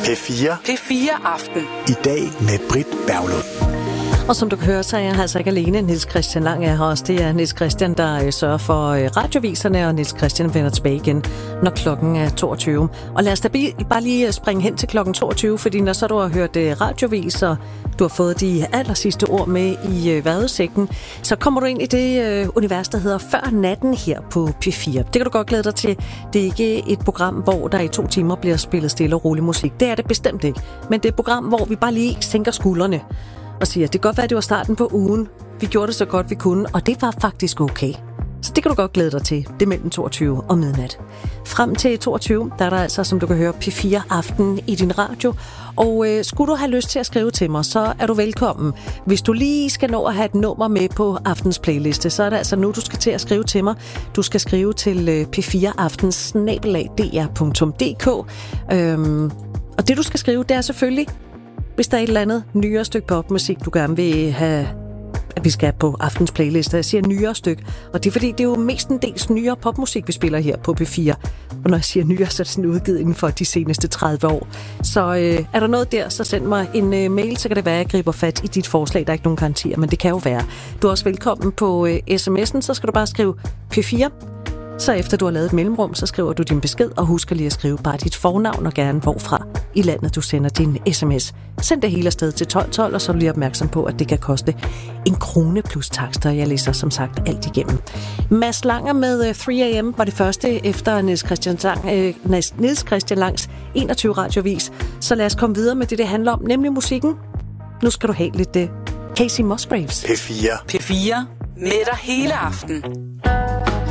P4. P4 Aften. I dag med Britt Berglund. Og som du kan høre, så er jeg altså ikke alene. Niels Christian Lang er her også. Det er Niels Christian, der sørger for radioviserne, og Niels Christian vender tilbage igen, når klokken er 22. Og lad os da bare lige springe hen til klokken 22, fordi når så du har hørt radiovis, og du har fået de aller sidste ord med i vejrudsigten, så kommer du ind i det univers, der hedder Før Natten her på P4. Det kan du godt glæde dig til. Det er ikke et program, hvor der i 2 timer bliver spillet stille og rolig musik. Det er det bestemt ikke. Men det er et program, hvor vi bare lige sænker skuldrene og siger, det kan godt være, at det var starten på ugen. Vi gjorde det så godt, vi kunne, og det var faktisk okay. Så det kan du godt glæde dig til. Det er mellem 22 og midnat. Frem til 22, der er der altså, som du kan høre, P4 Aften i din radio. Og skulle du have lyst til at skrive til mig, så er du velkommen. Hvis du lige skal nå at have et nummer med på aftens playliste, så er det altså nu, du skal til at skrive til mig. Du skal skrive til p4aftens@dr.dk. Og det, du skal skrive, det er selvfølgelig, hvis der er et eller andet nyere stykke popmusik, du gerne vil have, at vi skal på aftens playliste. Jeg siger nyere stykke, og det er fordi, det er jo mestendels nyere popmusik, vi spiller her på P4. Og når jeg siger nyere, så er det sådan udgivet inden for de seneste 30 år. Så er der noget der, så send mig en mail, så kan det være, at jeg griber fat i dit forslag. Der er ikke nogen garantier, men det kan jo være. Du er også velkommen på sms'en, så skal du bare skrive P4. Så efter du har lavet et mellemrum, så skriver du din besked, og husk lige at skrive bare dit fornavn og gerne hvorfra i landet du sender din sms. Send det hele afsted til 1212, og så er du lige opmærksom på, at det kan koste 1 krone plus takster. Jeg læser som sagt alt igennem. Mads Langer med 3am var det første efter Niels Christian Langs 21 radiovis. Så lad os komme videre med det handler om, nemlig musikken. Nu skal du have lidt Casey Musgraves. P4. P4 med dig hele aften.